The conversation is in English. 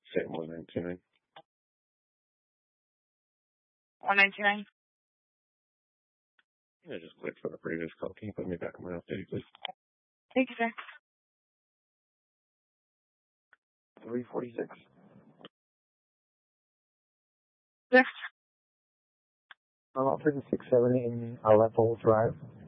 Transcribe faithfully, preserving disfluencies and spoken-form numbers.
Say one nine two nine. one nine two nine. I just clicked for the previous call. Can you put me back on my update, please? Thank you, sir. three forty-six. Six. I'm offering six seventy in Aleppo Drive.